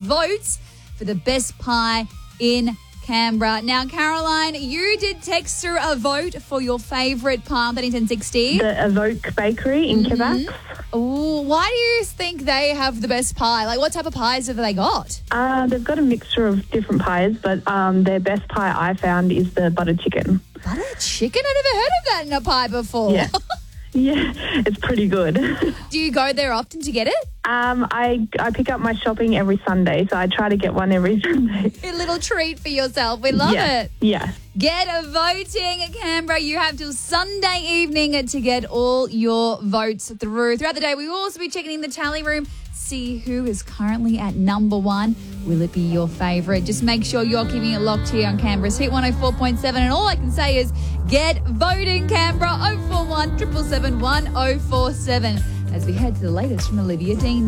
votes for the best pie in Canberra. Now, Caroline, you did text through a vote for your favourite pie on 131060. The Evoke Bakery in Quebec. Ooh, why do you think they have the best pie? Like, what type of pies have they got? They've got a mixture of different pies, but their best pie I found is the butter chicken. Butter chicken? I've never heard of that in a pie before. Yeah. Yeah, it's pretty good. Do you go there often to get it? I pick up my shopping every Sunday, so I try to get one every Sunday. A little treat for yourself. We love it. Yeah. Get a voting, Canberra. You have till Sunday evening to get all your votes through. Throughout the day, we will also be checking in the tally room, see who is currently at number one. Will it be your favourite? Just make sure you're keeping it locked here on Canberra's Hit 104.7. And all I can say is get voting, Canberra. 041 777 1047. As we head to the latest from Olivia Dean.